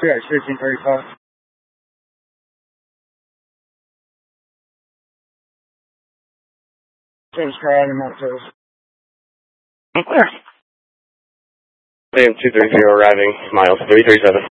Yeah, 1635. James Crowd and Montrose. Clear. AM 230 arriving, miles 337.